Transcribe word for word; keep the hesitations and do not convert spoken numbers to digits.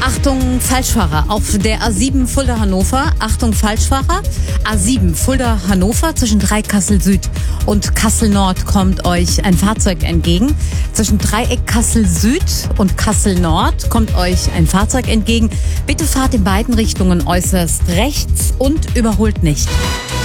Achtung, Falschfahrer auf der A sieben Fulda-Hannover. Achtung, Falschfahrer. A sieben Fulda-Hannover zwischen Dreieck-Kassel Süd und Kassel Nord kommt euch ein Fahrzeug entgegen. Zwischen Dreieck Kassel Süd und Kassel Nord kommt euch ein Fahrzeug entgegen. Bitte fahrt in beiden Richtungen äußerst rechts und überholt nicht.